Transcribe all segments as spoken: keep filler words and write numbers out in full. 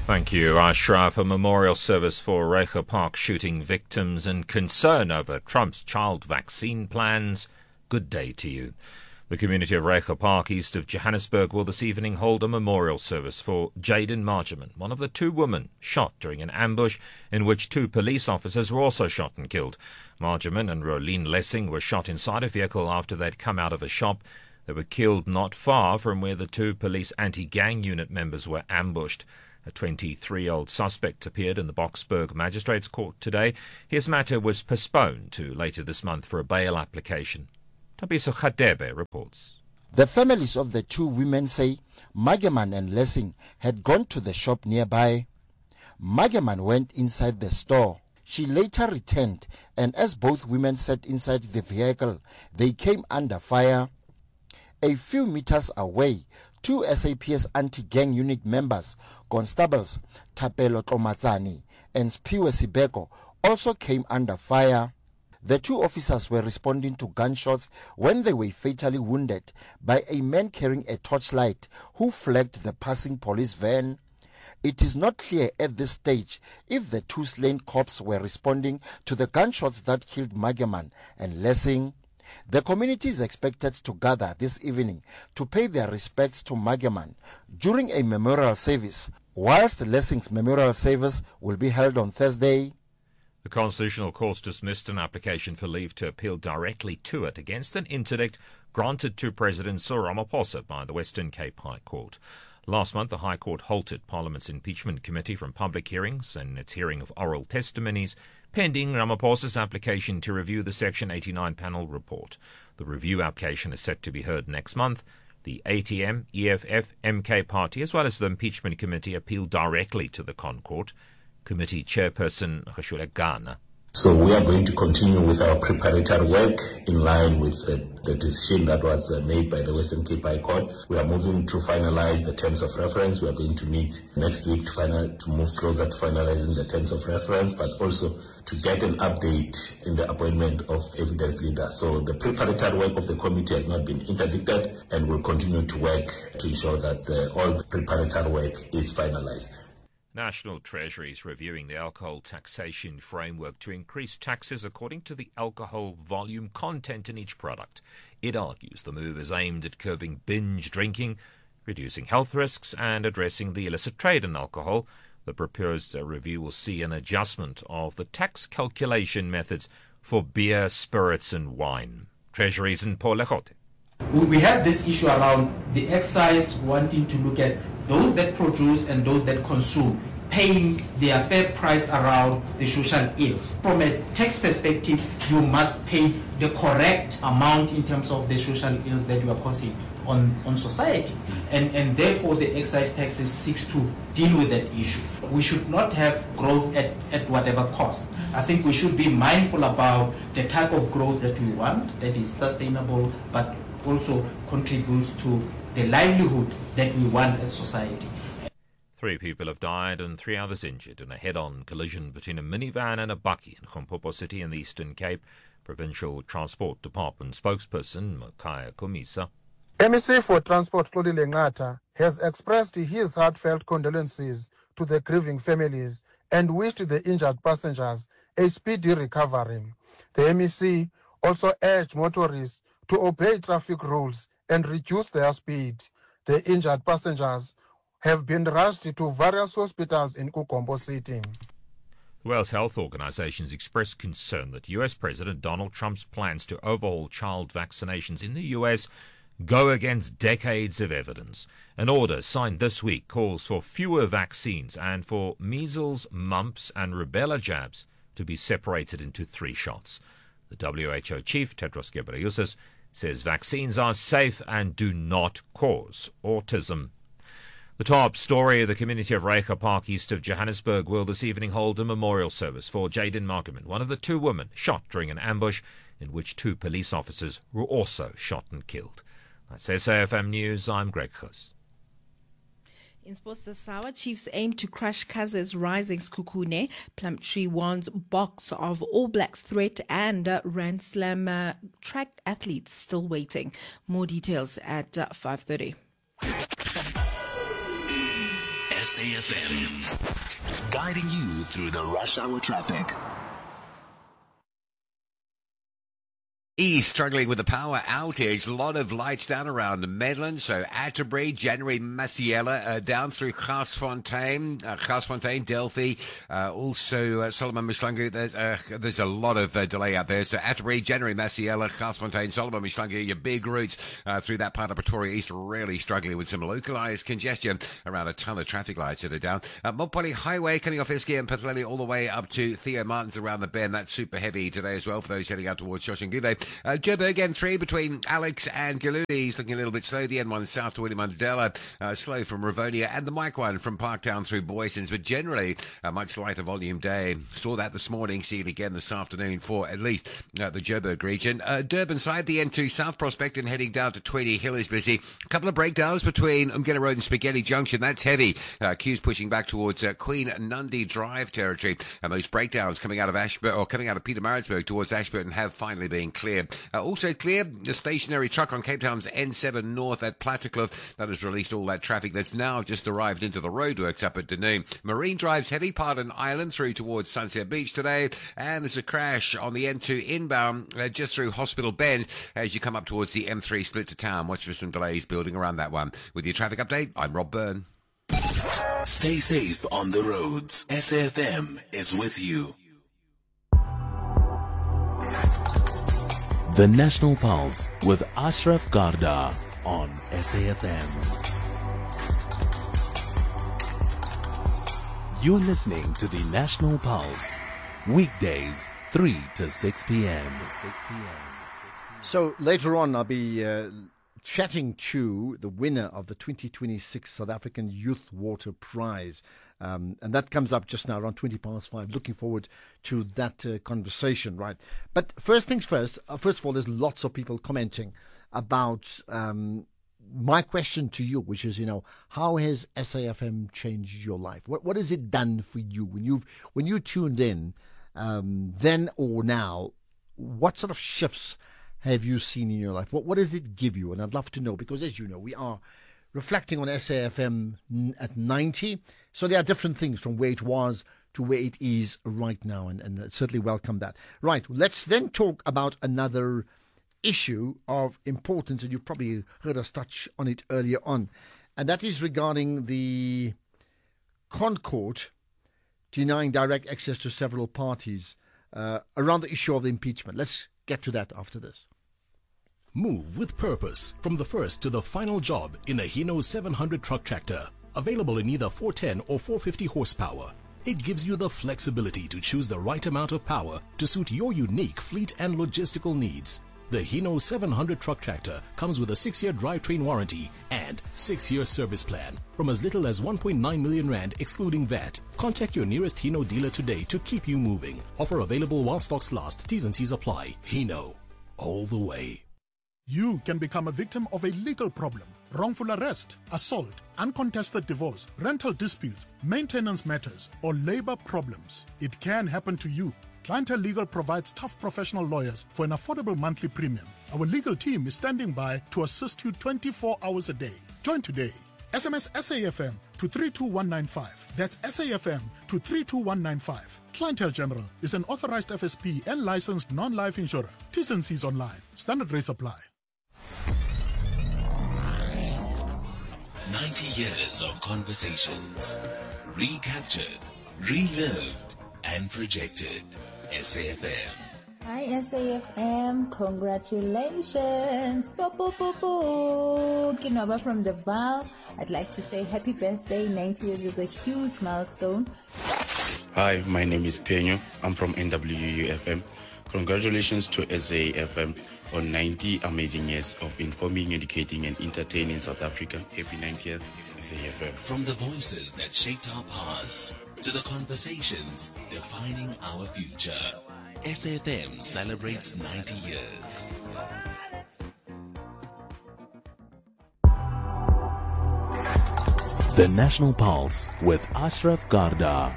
Thank you, Ashraf. A memorial service for Reiger Park shooting victims and concern over Trump's child vaccine plans. Good day to you. The community of Reiger Park, east of Johannesburg, will this evening hold a memorial service for Jaden Marjaman, one of the two women shot during an ambush in which two police officers were also shot and killed. Marjaman and Rolene Lessing were shot inside a vehicle after they'd come out of a shop. They were killed not far from where the two police anti-gang unit members were ambushed. A twenty-three-year-old suspect appeared in the Boksburg Magistrates Court today. His matter was postponed to later this month for a bail application. Tabiso Khadebe reports. The families of the two women say Marjaman and Lessing had gone to the shop nearby. Marjaman went inside the store. She later returned, and as both women sat inside the vehicle, they came under fire. A few meters away, two S A P S anti-gang unit members, Constables Thapelo Tlomatsane and Spiwe Sibeko, also came under fire. The two officers were responding to gunshots when they were fatally wounded by a man carrying a torchlight who flagged the passing police van. It is not clear at this stage if the two slain cops were responding to the gunshots that killed Marjaman and Lessing. The community is expected to gather this evening to pay their respects to Marjaman during a memorial service, whilst Lessing's memorial service will be held on Thursday. The Constitutional Court dismissed an application for leave to appeal directly to it against an interdict granted to President Cyril Ramaphosa by the Western Cape High Court. Last month, the High Court halted Parliament's impeachment committee from public hearings and its hearing of oral testimonies, pending Ramaphosa's application to review the Section eighty-nine panel report. The review application is set to be heard next month. The A T M, E F F, M K party, as well as the impeachment committee, appealed directly to the Con Court. Committee Chairperson Khashule Gana. So we are going to continue with our preparatory work in line with the, the decision that was uh, made by the Western Cape High Court. We are moving to finalize the terms of reference. We are going to meet next week to, final, to move closer to finalizing the terms of reference, but also to get an update in the appointment of evidence leaders. So the preparatory work of the committee has not been interdicted, and will continue to work to ensure that the, all the preparatory work is finalized. National Treasury is reviewing the alcohol taxation framework to increase taxes according to the alcohol volume content in each product. It argues the move is aimed at curbing binge drinking, reducing health risks, and addressing the illicit trade in alcohol. The proposed review will see an adjustment of the tax calculation methods for beer, spirits, and wine. Treasury's in Paul Legote. We have this issue around the excise wanting to look at those that produce and those that consume, paying their fair price around the social ills. From a tax perspective, you must pay the correct amount in terms of the social ills that you are causing on, on society. And, and therefore, the excise taxes seeks to deal with that issue. We should not have growth at, at whatever cost. I think we should be mindful about the type of growth that we want, that is sustainable, but also contributes to the livelihood that we want as society. Three people have died and three others injured in a head-on collision between a minivan and a bakkie in Limpopo City in the Eastern Cape. Provincial Transport Department spokesperson Makaya Komisa. M E C for Transport Xolile Ngata has expressed his heartfelt condolences to the grieving families and wished the injured passengers a speedy recovery. The M E C also urged motorists to obey traffic rules and reduce their speed. The injured passengers have been rushed to various hospitals in Kukombo City. The World Health Organization has expressed concern that U S President Donald Trump's plans to overhaul child vaccinations in the U S go against decades of evidence. An order signed this week calls for fewer vaccines and for measles, mumps and rubella jabs to be separated into three shots. The W H O chief, Tedros Ghebreyesus, says vaccines are safe and do not cause autism. The top story, the community of Reiger Park east of Johannesburg will this evening hold a memorial service for Jaden Marjaman, one of the two women shot during an ambush in which two police officers were also shot and killed. That's S A F M News, I'm Greg Khus. In sports this hour, Chiefs aim to crush Kaz's Rising Sekhukhune. Plumtree warns box of All Blacks threat and uh, Rand Slam uh, track athletes still waiting. More details at uh, five thirty. S A F M, guiding you through the rush hour traffic. East struggling with a power outage. A lot of lights down around Medland, so Atterbury, January, Maciela, uh, down through Garsfontein, uh, Garsfontein, Delphi, uh, also uh, Solomon Mishlangu. There's, uh, there's a lot of uh, delay out there. So Atterbury, January, Maciela, Garsfontein, Solomon Mishlangu, your big routes uh, through that part of Pretoria East, really struggling with some localised congestion around a ton of traffic lights that are down. Uh, Mopoli Highway coming off Eski and Pathleli all the way up to Theo Martins around the bend. That's super heavy today as well for those heading out towards Shoshanguve. Uh, Joburg N three between Alex and Galooly is looking a little bit slow. The N one south to William Mandela, uh, slow from Ravonia, and the Mike one from Parktown through Boysons, but generally a much lighter volume day. Saw that this morning, see it again this afternoon for at least uh, the Joburg region. Uh, Durban side, the N two South Prospect and heading down to twenty Hill is busy. A couple of breakdowns between Umgela Road and Spaghetti Junction. That's heavy. Uh, queues pushing back towards uh, Queen Nandi Drive territory, and those breakdowns coming out of Ashburton or coming out of Pietermaritzburg towards Ashburton have finally been cleared. Uh, also clear, the stationary truck on Cape Town's N seven North at Plattekloof. That has released all that traffic that's now just arrived into the roadworks up at Dunoon. Marine Drive's heavy, Pardon Island through towards Sunset Beach today. And there's a crash on the N two inbound uh, just through Hospital Bend as you come up towards the M three split to town. Watch for some delays building around that one. With your traffic update, I'm Rob Byrne. Stay safe on the roads. S A F M is with you. The National Pulse with Ashraf Garda on S A F M. You're listening to the National Pulse, weekdays three to six p.m. So later on, I'll be uh, chatting to the winner of the twenty twenty-six South African Youth Water Prize. Um, and that comes up just now around twenty past five. Looking forward to that uh, conversation, right? But first things first, uh, first of all, there's lots of people commenting about um, my question to you, which is, you know, how has S A F M changed your life? What what has it done for you when you've when you tuned in, um, then or now? What sort of shifts have you seen in your life? What what does it give you? And I'd love to know, because as you know, we are reflecting on S A F M at ninety. So there are different things from where it was to where it is right now, and, and certainly welcome that. Right, let's then talk about another issue of importance, and you've probably heard us touch on it earlier on, and that is regarding the ConCourt denying direct access to several parties uh, around the issue of the impeachment. Let's get to that after this. Move with purpose from the first to the final job in a Hino seven hundred truck tractor. Available in either four ten or four fifty horsepower. It gives you the flexibility to choose the right amount of power to suit your unique fleet and logistical needs. The Hino seven hundred truck tractor comes with a six-year drivetrain warranty and six-year service plan from as little as one point nine million rand excluding V A T. Contact your nearest Hino dealer today to keep you moving. Offer available while stocks last. T's and C's apply. Hino, all the way. You can become a victim of a legal problem: wrongful arrest, assault, uncontested divorce, rental disputes, maintenance matters, or labor problems. It can happen to you. Clientele Legal provides tough professional lawyers for an affordable monthly premium. Our legal team is standing by to assist you twenty-four hours a day. Join today. S M S S A F M to three two one nine five. That's S A F M to three two one nine five. Clientele General is an authorized F S P and licensed non-life insurer. T's and C's online. Standard rates apply. ninety years of conversations, recaptured, relived, and projected. S A F M. Hi S A F M, congratulations. Bo, bo, bo, bo. Kinova from the Val. I'd like to say happy birthday. ninety years is a huge milestone. Hi, my name is Penyo. I'm from N W U F M. Congratulations to S A F M on ninety amazing years of informing, educating, and entertaining South Africa. Happy ninetieth, S A F M. From the voices that shaped our past to the conversations defining our future, S A F M celebrates ninety years. The National Pulse with Ashraf Garda.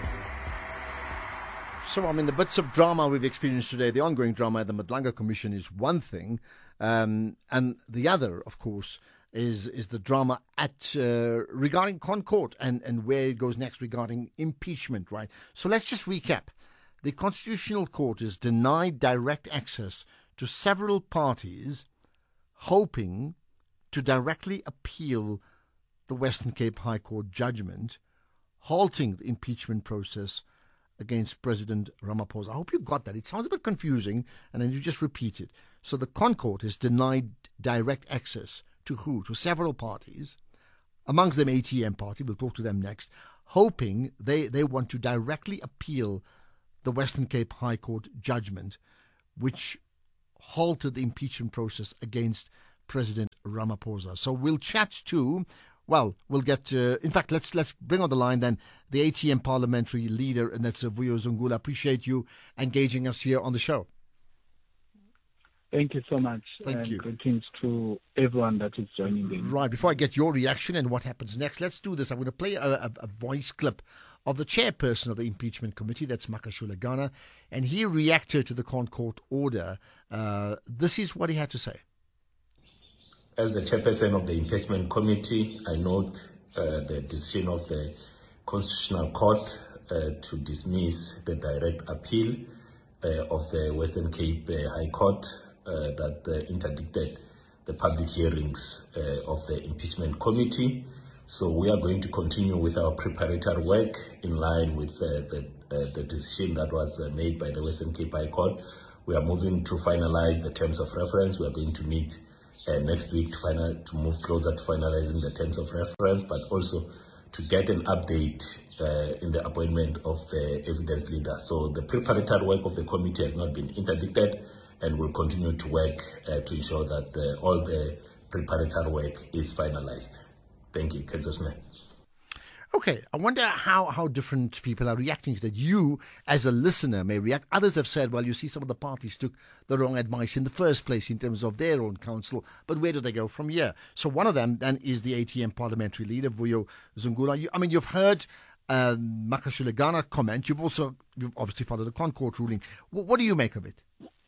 So, I mean, the bits of drama we've experienced today, the ongoing drama at the Madlanga Commission is one thing, um, and the other, of course, is is the drama at uh, regarding Concord and, and where it goes next regarding impeachment, right? So let's just recap. The Constitutional Court has denied direct access to several parties hoping to directly appeal the Western Cape High Court judgment halting the impeachment process against President Ramaphosa. I hope you got that. It sounds a bit confusing, and then you just repeat it. So the ConCourt has denied direct access to who? To several parties, amongst them A T M party, we'll talk to them next, hoping they, they want to directly appeal the Western Cape High Court judgment, which halted the impeachment process against President Ramaphosa. So we'll chat to, well, we'll get, uh, in fact, let's let's bring on the line then the A T M parliamentary leader, and that's uh, Vuyo Zungula. Appreciate you engaging us here on the show. Thank you so much. Thank and you. Greetings to everyone that is joining in. Right, before I get your reaction and what happens next, let's do this. I'm going to play a, a, a voice clip of the chairperson of the impeachment committee, that's Makashule Gana, and he reacted to the ConCourt order. Uh, this is what he had to say. As the chairperson of the impeachment committee, I note uh, the decision of the Constitutional Court uh, to dismiss the direct appeal uh, of the Western Cape uh, High Court uh, that uh, interdicted the public hearings uh, of the impeachment committee. So we are going to continue with our preparatory work in line with uh, the, uh, the decision that was uh, made by the Western Cape High Court. We are moving to finalize the terms of reference. We are going to meet uh, next week to, final, to move closer to finalizing the terms of reference, but also to get an update uh, in the appointment of the evidence leader. So the preparatory work of the committee has not been interdicted, and will continue to work uh, to ensure that uh, all the preparatory work is finalized. Thank you, Kenzosne. Okay, I wonder how, how different people are reacting to that. You, as a listener, may react. Others have said, well, you see, some of the parties took the wrong advice in the first place in terms of their own counsel, but where do they go from here? So one of them then is the A T M parliamentary leader, Vuyo Zungula. You, I mean, you've heard um, Makashule Gana comment. You've also you've obviously followed the ConCourt ruling. W- what do you make of it?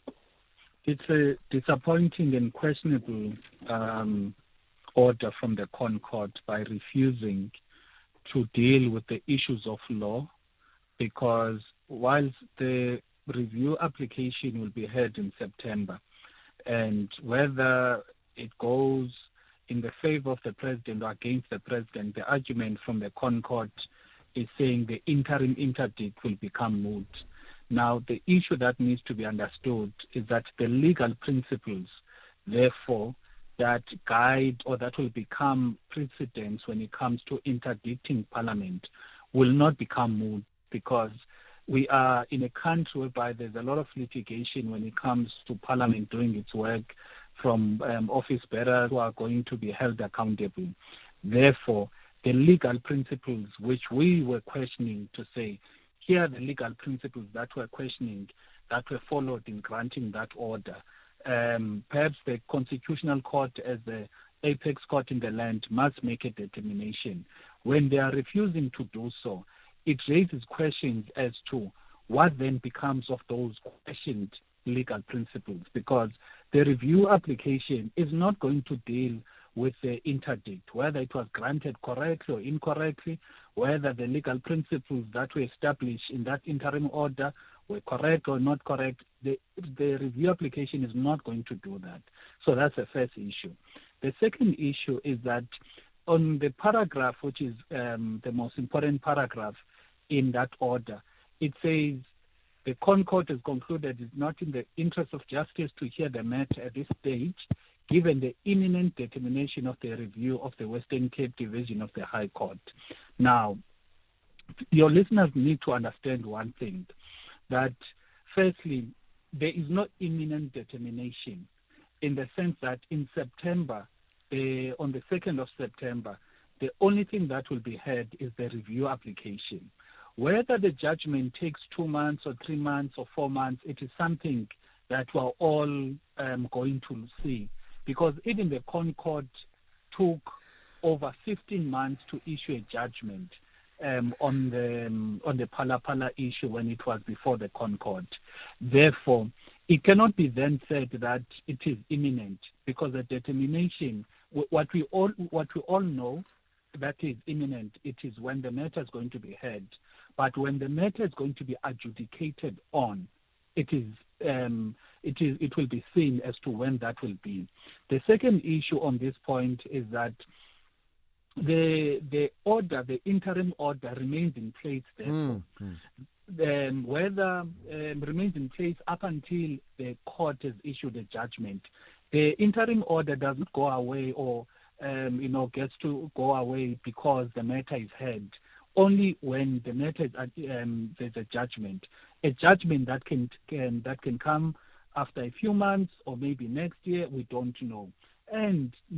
It's a disappointing and questionable um, order from the ConCourt by refusing to deal with the issues of law, because whilst the review application will be heard in September, and whether it goes in the favor of the president or against the president, the argument from the ConCourt is saying the interim interdict will become moot. Now, the issue that needs to be understood is that the legal principles, therefore, that guide or that will become precedents when it comes to interdicting Parliament will not become moot, because we are in a country whereby there's a lot of litigation when it comes to Parliament doing its work, from um, office bearers who are going to be held accountable. Therefore, the legal principles which we were questioning to say, here are the legal principles that we're questioning, that were followed in granting that order. Um, perhaps the Constitutional Court, as the apex court in the land, must make a determination. When they are refusing to do so, it raises questions as to what then becomes of those questioned legal principles, because the review application is not going to deal with the interdict, whether it was granted correctly or incorrectly, whether the legal principles that were established in that interim order were correct or not correct. The, the review application is not going to do that. So that's the first issue. The second issue is that on the paragraph, which is um, the most important paragraph in that order, it says the ConCourt has concluded it's not in the interest of justice to hear the matter at this stage, given the imminent determination of the review of the Western Cape Division of the High Court. Now, your listeners need to understand one thing, that firstly, there is no imminent determination, in the sense that in September, uh, on the second of September, the only thing that will be heard is the review application. Whether the judgment takes two months or three months or four months, it is something that we're all um, going to see. Because even the ConCourt took over fifteen months to issue a judgment um, on the um, on the Phala Phala issue when it was before the ConCourt. Therefore, it cannot be then said that it is imminent, because the determination, what we all what we all know, that is imminent. It is when the matter is going to be heard. But when the matter is going to be adjudicated on, it is um, it is it will be seen as to when that will be. The second issue on this point is that the the order, the interim order, remains in place. Therefore, mm, mm. Um, whether um, remains in place up until the court has issued a judgment. The interim order doesn't go away or um, you know gets to go away because the matter is heard. Only when the matter is, um, there's a judgment, a judgment that can, can that can come after a few months or maybe next year. We don't know. And